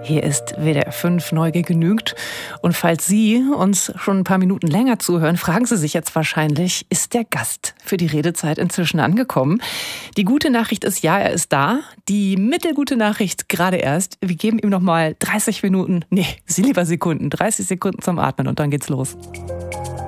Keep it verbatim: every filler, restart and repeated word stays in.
Hier ist W D R fünf Neugier genügt. Und falls Sie uns schon ein paar Minuten länger zuhören, fragen Sie sich jetzt wahrscheinlich, ist der Gast für die Redezeit inzwischen angekommen? Die gute Nachricht ist, ja, er ist da. Die mittelgute Nachricht gerade erst. Wir geben ihm noch mal dreißig Minuten, nee, Sie lieber Sekunden, dreißig Sekunden zum Atmen und dann geht's los.